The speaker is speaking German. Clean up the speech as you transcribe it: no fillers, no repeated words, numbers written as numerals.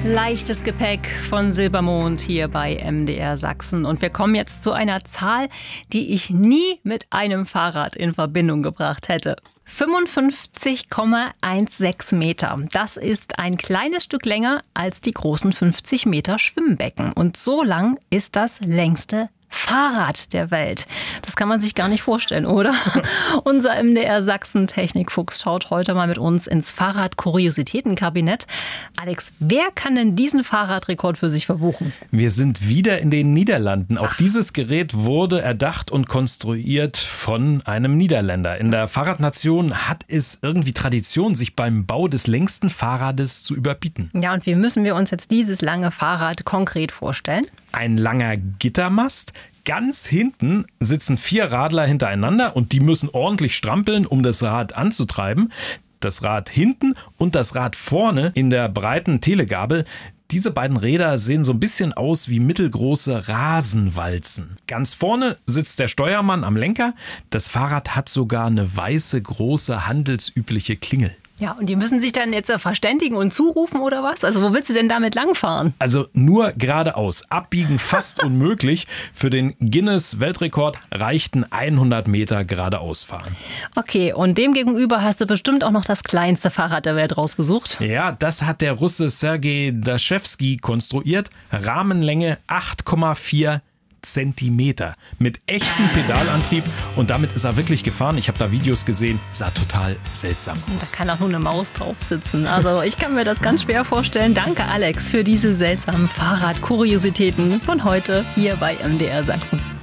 Leichtes Gepäck von Silbermond hier bei MDR Sachsen. Und wir kommen jetzt zu einer Zahl, die ich nie mit einem Fahrrad in Verbindung gebracht hätte. 55,16 Meter. Das ist ein kleines Stück länger als die großen 50 Meter Schwimmbecken. Und so lang ist das längste Fahrrad der Welt. Das kann man sich gar nicht vorstellen, oder? Unser MDR Sachsen Technikfuchs schaut heute mal mit uns ins Fahrrad-Kuriositätenkabinett. Alex, wer kann denn diesen Fahrradrekord für sich verbuchen? Wir sind wieder in den Niederlanden. Auch dieses Gerät wurde erdacht und konstruiert von einem Niederländer. In der Fahrradnation hat es irgendwie Tradition, sich beim Bau des längsten Fahrrades zu überbieten. Ja, und wie müssen wir uns jetzt dieses lange Fahrrad konkret vorstellen? Ein langer Gittermast. Ganz hinten sitzen 4 Radler hintereinander und die müssen ordentlich strampeln, um das Rad anzutreiben. Das Rad hinten und das Rad vorne in der breiten Telegabel. Diese beiden Räder sehen so ein bisschen aus wie mittelgroße Rasenwalzen. Ganz vorne sitzt der Steuermann am Lenker. Das Fahrrad hat sogar eine weiße, große, handelsübliche Klingel. Ja, und die müssen sich dann jetzt verständigen und zurufen oder was? Also wo willst du denn damit langfahren? Also nur geradeaus. Abbiegen fast unmöglich. Für den Guinness-Weltrekord reichten 100 Meter geradeaus fahren. Okay, und demgegenüber hast du bestimmt auch noch das kleinste Fahrrad der Welt rausgesucht. Ja, das hat der Russe Sergei Dashevsky konstruiert. Rahmenlänge 8,4 Zentimeter mit echtem Pedalantrieb und damit ist er wirklich gefahren. Ich habe da Videos gesehen, sah total seltsam aus. Da kann auch nur eine Maus drauf sitzen. Also ich kann mir das ganz schwer vorstellen. Danke Alex für diese seltsamen Fahrradkuriositäten von heute hier bei MDR Sachsen.